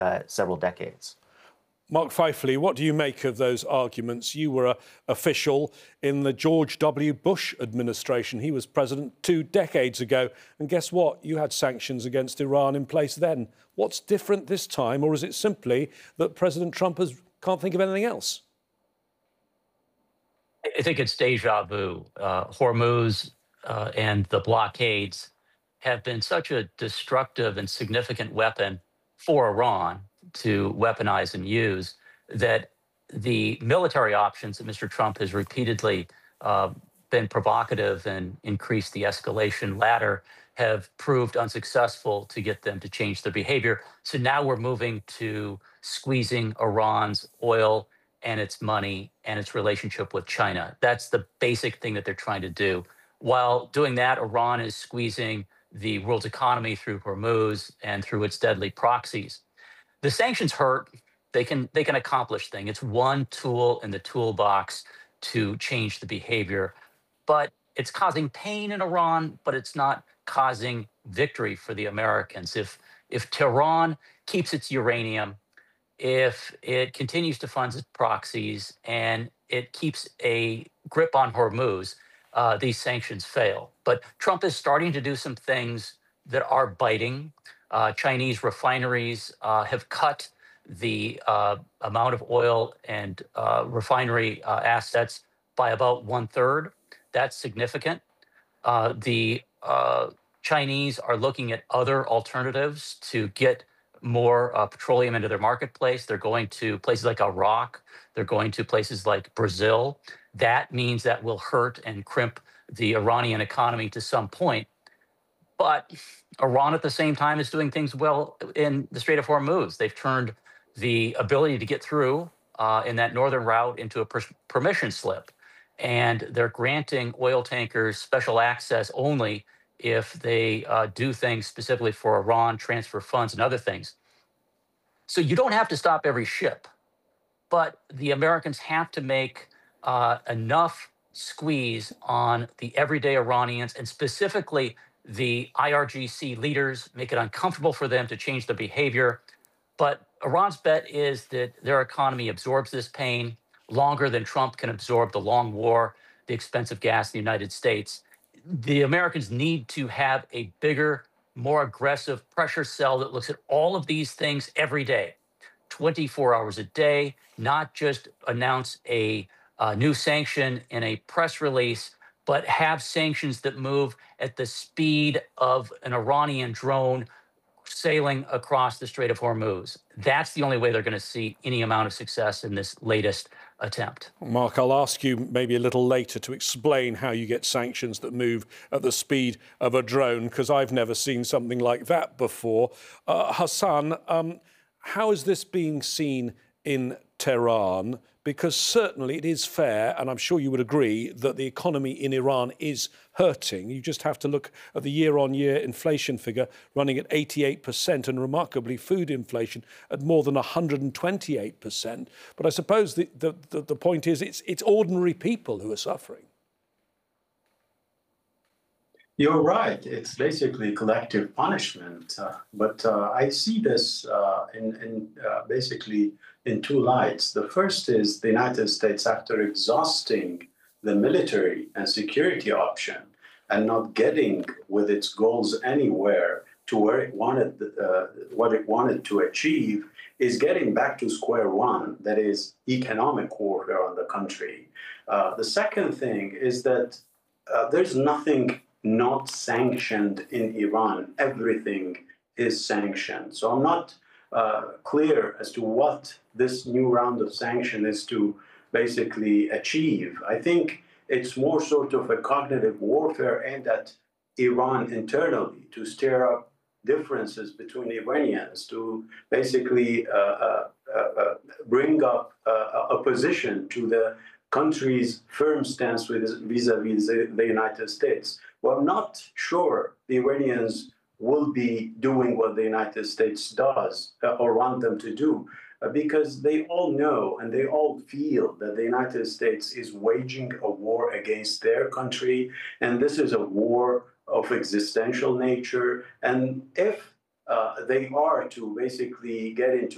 several decades. Mark Feifley, what do you make of those arguments? You were an official in the George W. Bush administration. He was president 2 decades ago. And guess what? You had sanctions against Iran in place then. What's different this time? Or is it simply that President Trump can't think of anything else? I think it's deja vu. Hormuz and the blockades have been such a destructive and significant weapon for Iran to weaponize and use that the military options that Mr. Trump has repeatedly been provocative and increased the escalation ladder have proved unsuccessful to get them to change their behavior. So now we're moving to squeezing Iran's oil and its money and its relationship with China. That's the basic thing that they're trying to do. While doing that, Iran is squeezing the world's economy through Hormuz and through its deadly proxies. The sanctions hurt. They can accomplish things. It's one tool in the toolbox to change the behavior, but it's causing pain in Iran, but it's not causing victory for the Americans. If Tehran keeps its uranium, if it continues to fund its proxies, and it keeps a grip on Hormuz, these sanctions fail. But Trump is starting to do some things that are biting. Chinese refineries have cut the amount of oil and refinery assets by about 1/3. That's significant. The Chinese are looking at other alternatives to get more petroleum into their marketplace. They're going to places like Iraq. They're going to places like Brazil. That means that will hurt and crimp the Iranian economy to some point. But Iran at the same time is doing things well in the Strait of Hormuz. They've turned the ability to get through in that northern route into a permission slip. And they're granting oil tankers special access only if they do things specifically for Iran, transfer funds and other things. So you don't have to stop every ship, but the Americans have to make enough squeeze on the everyday Iranians and specifically the IRGC leaders, make it uncomfortable for them to change their behavior. But Iran's bet is that their economy absorbs this pain longer than Trump can absorb the long war, the expensive gas in the United States. The Americans need to have a bigger, more aggressive pressure cell that looks at all of these things every day, 24 hours a day, not just announce a new sanction in a press release, but have sanctions that move at the speed of an Iranian drone sailing across the Strait of Hormuz. That's the only way they're going to see any amount of success in this latest attempt. Mark, I'll ask you maybe a little later to explain how you get sanctions that move at the speed of a drone, because I've never seen something like that before. Hassan, how is this being seen in Tehran? Because certainly it is fair, and I'm sure you would agree, that the economy in Iran is hurting. You just have to look at the year-on-year inflation figure running at 88% and remarkably food inflation at more than 128%. But I suppose the point is it's ordinary people who are suffering. You're right. It's basically collective punishment. But I see this basically in two lights. The first is the United States, after exhausting the military and security option and not getting with its goals anywhere to where it wanted, what it wanted to achieve, is getting back to square one, that is economic warfare on the country. The second thing is that there's nothing not sanctioned in Iran. Everything is sanctioned. So I'm not clear as to what this new round of sanction is to basically achieve. I think it's more sort of a cognitive warfare aimed at Iran internally to stir up differences between Iranians, to basically bring up opposition to the country's firm stance vis-a-vis the United States. Well, I'm not sure the Iranians will be doing what the United States does or want them to do, because they all know and they all feel that the United States is waging a war against their country, and this is a war of existential nature. And if they are to basically get into